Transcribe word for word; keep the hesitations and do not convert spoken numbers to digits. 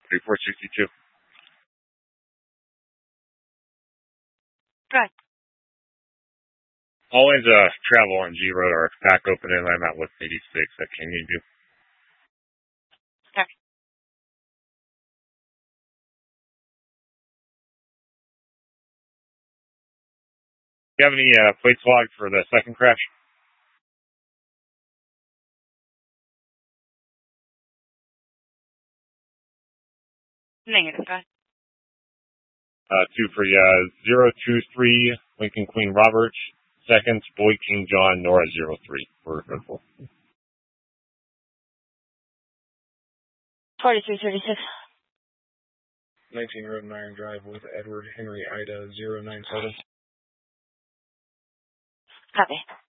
thirty-four sixty-two. Right. All lanes uh, travel on G Road are back open and I'm at West eighty-six at Canyon View. Okay. Do you have any uh, plates logged for the second crash? Negative, right? Uh, two for you. Uh, zero two three Lincoln Queen Robert. Seconds, Boyd King John, Nora zero three for Redfall. forty-three thirty-six. nineteen Road and Iron Drive with Edward Henry Ida zero nine seven. Copy.